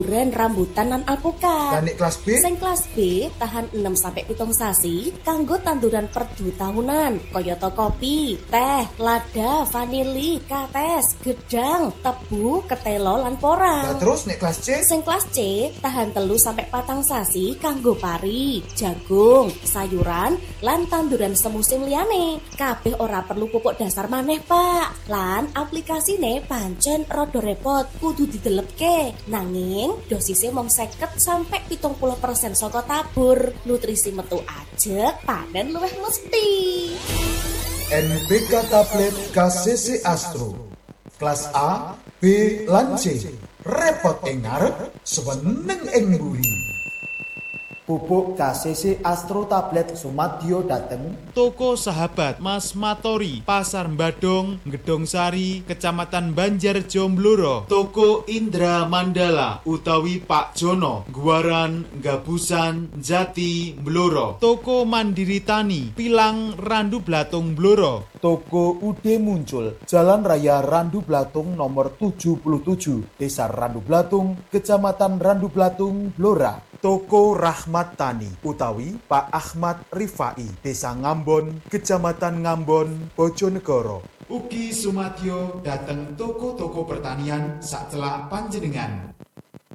Duren rambutan lan alpukat. Dan nek kelas B? Sing kelas B tahan 6 sampai 7 sasi kanggo tanduran per 2 tahunan kayata kopi, teh, lada, vanili, kates, gedang, tebu, ketelo lan porang. Nah terus nek kelas C? Sing kelas C tahan 3 sampai 4 sasi kanggo pari, jagung, sayuran lan tanduran semusim liyane. Kabeh ora perlu pupuk dasar maneh, Pak. Lan aplikasine pancen rada repot, kudu didelepke. Nanging dosisnya mung 50 sampai 70% saka tabur. Nutrisi metu ajeg, panen luwih mesti. NPK tablet KCC Astro. Kelas A, B lan C. Repot ing ngarep, seneng ing mburi. Pupuk KCC Astro Tablet Sumadyo dateng Toko Sahabat Mas Matori, Pasar Badong, Gedong Sari, Kecamatan Banjarjo Blora. Toko Indra Mandala utawi Pak Jono, Guaran, Gabusan, Jati, Blora. Toko Mandiri Tani, Pilang, Randu Blatung, Blora. Toko Ude Muncul, Jalan Raya Randu Blatung nomor 77, Desa Randu Blatung, Kecamatan Randu Blatung, Blora. Toko Rahmat Tani utawi Pak Ahmad Rifai, Desa Ngambon, Kecamatan Ngambon, Bojonegoro. Ugi Sumadyo dateng toko-toko pertanian sak celak panjenengan.